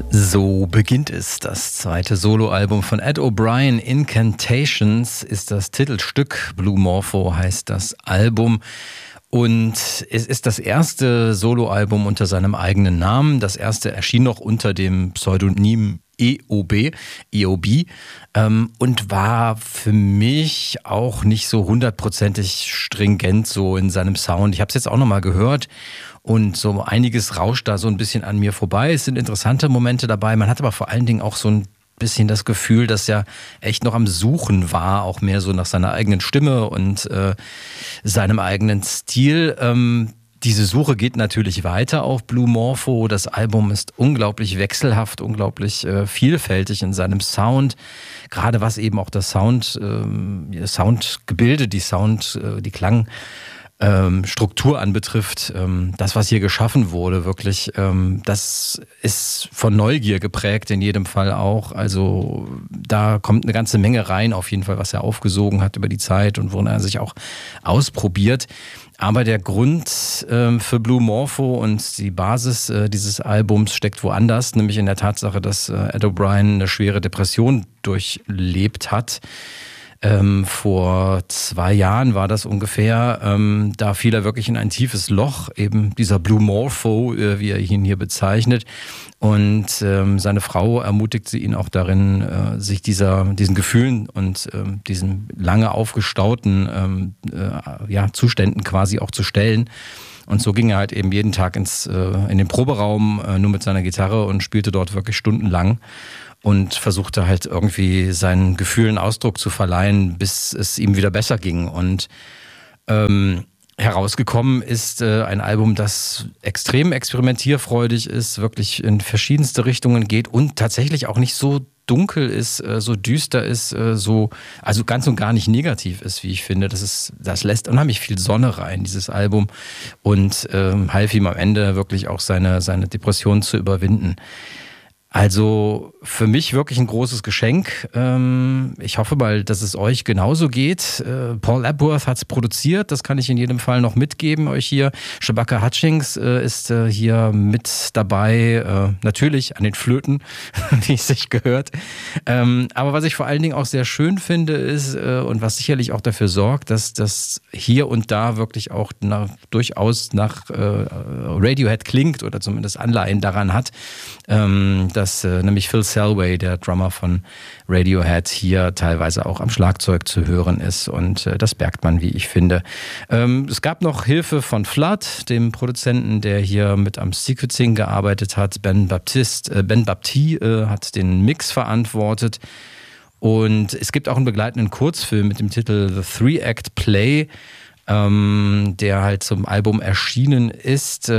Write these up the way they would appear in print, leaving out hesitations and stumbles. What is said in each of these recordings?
So beginnt es. Das zweite Soloalbum von Ed O'Brien, Incantations, ist das Titelstück. Blue Morpho heißt das Album. Und es ist das erste Soloalbum unter seinem eigenen Namen. Das erste erschien noch unter dem Pseudonym EOB, und war für mich auch nicht so hundertprozentig stringent so in seinem Sound. Ich habe es jetzt auch nochmal gehört und so einiges rauscht da so ein bisschen an mir vorbei. Es sind interessante Momente dabei. Man hat aber vor allen Dingen auch so ein bisschen das Gefühl, dass er echt noch am Suchen war, auch mehr so nach seiner eigenen Stimme und seinem eigenen Stil. Diese Suche geht natürlich weiter auf Blue Morpho. Das Album ist unglaublich wechselhaft, unglaublich vielfältig in seinem Sound. Gerade was eben auch das Soundgebilde, die Klangstruktur anbetrifft. Das, was hier geschaffen wurde, wirklich, das ist von Neugier geprägt in jedem Fall auch. Also da kommt eine ganze Menge rein, auf jeden Fall, was er aufgesogen hat über die Zeit und worin er sich auch ausprobiert. Aber der Grund für Blue Morpho und die Basis dieses Albums steckt woanders, nämlich in der Tatsache, dass Ed O'Brien eine schwere Depression durchlebt hat. Vor 2 Jahren war das ungefähr. Da fiel er wirklich in ein tiefes Loch, eben dieser Blue Morpho, wie er ihn hier bezeichnet. Und seine Frau ermutigte ihn auch darin, sich diesen Gefühlen und diesen lange aufgestauten Zuständen quasi auch zu stellen. Und so ging er halt eben jeden Tag in den Proberaum nur mit seiner Gitarre und spielte dort wirklich stundenlang und versuchte halt irgendwie seinen Gefühlen Ausdruck zu verleihen, bis es ihm wieder besser ging. Und herausgekommen ist ein Album, das extrem experimentierfreudig ist, wirklich in verschiedenste Richtungen geht und tatsächlich auch nicht so dunkel ist, so düster ist, also ganz und gar nicht negativ ist, wie ich finde. Das lässt unheimlich viel Sonne rein, dieses Album, und half ihm am Ende wirklich auch seine Depression zu überwinden. Also für mich wirklich ein großes Geschenk. Ich hoffe mal, dass es euch genauso geht. Paul Epworth hat es produziert, das kann ich in jedem Fall noch mitgeben euch hier. Shabaka Hutchings ist hier mit dabei, natürlich an den Flöten, wie es sich gehört. Aber was ich vor allen Dingen auch sehr schön finde ist, und was sicherlich auch dafür sorgt, dass das hier und da wirklich auch durchaus nach Radiohead klingt oder zumindest Anleihen daran hat, dass nämlich Phil Selway, der Drummer von Radiohead, hier teilweise auch am Schlagzeug zu hören ist, und das merkt man, wie ich finde. Es gab noch Hilfe von Flood, dem Produzenten, der hier mit am Sequencing gearbeitet hat. Ben Baptiste hat den Mix verantwortet, und es gibt auch einen begleitenden Kurzfilm mit dem Titel The Three-Act Play, der halt zum Album erschienen ist.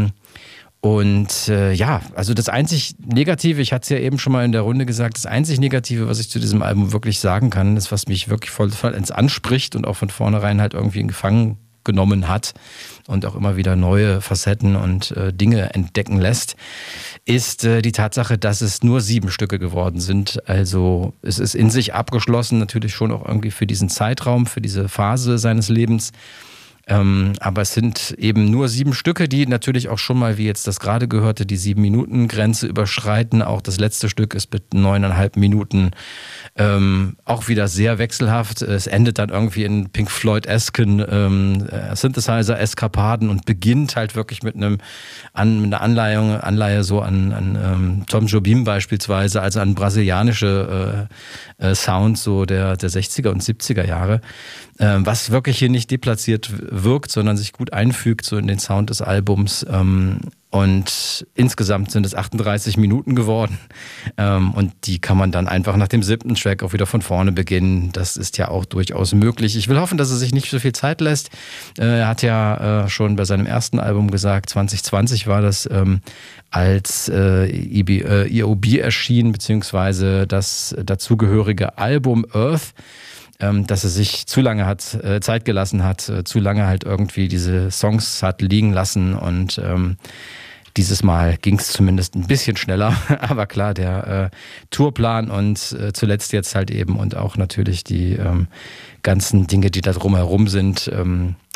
Also das einzig Negative, ich hatte es ja eben schon mal in der Runde gesagt, das einzig Negative, was ich zu diesem Album wirklich sagen kann, ist, was mich wirklich vollends anspricht und auch von vornherein halt irgendwie in Gefangen genommen hat und auch immer wieder neue Facetten und Dinge entdecken lässt, ist die Tatsache, dass es nur 7 Stücke geworden sind. Also es ist in sich abgeschlossen, natürlich schon auch irgendwie für diesen Zeitraum, für diese Phase seines Lebens. Aber es sind eben nur 7 Stücke, die natürlich auch schon mal, wie jetzt das gerade gehörte, die 7-Minuten-Grenze überschreiten. Auch das letzte Stück ist mit 9,5 Minuten auch wieder sehr wechselhaft. Es endet dann irgendwie in Pink Floyd-esken Synthesizer-Eskapaden und beginnt halt wirklich mit einer Anleihe so an Tom Jobim beispielsweise, also an brasilianische Sounds so der 60er und 70er Jahre. Was wirklich hier nicht deplatziert wirkt, sondern sich gut einfügt so in den Sound des Albums. Und insgesamt sind es 38 Minuten geworden. Und die kann man dann einfach nach dem 7. Track auch wieder von vorne beginnen. Das ist ja auch durchaus möglich. Ich will hoffen, dass er sich nicht so viel Zeit lässt. Er hat ja schon bei seinem ersten Album gesagt, 2020 war das, als EOB erschien, beziehungsweise das dazugehörige Album Earth, dass er sich zu lange Zeit gelassen hat, zu lange halt irgendwie diese Songs hat liegen lassen, und dieses Mal ging es zumindest ein bisschen schneller, aber klar, der Tourplan und zuletzt jetzt halt eben und auch natürlich die ganzen Dinge, die da drumherum sind,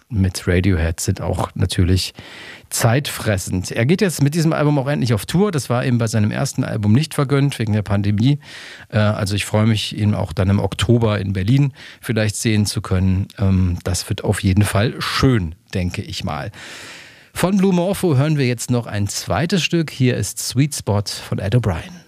mit Radiohead sind auch natürlich zeitfressend. Er geht jetzt mit diesem Album auch endlich auf Tour. Das war eben bei seinem ersten Album nicht vergönnt, wegen der Pandemie. Also ich freue mich, ihn auch dann im Oktober in Berlin vielleicht sehen zu können. Das wird auf jeden Fall schön, denke ich mal. Von Blue Morpho hören wir jetzt noch ein zweites Stück. Hier ist Sweet Spot von Ed O'Brien.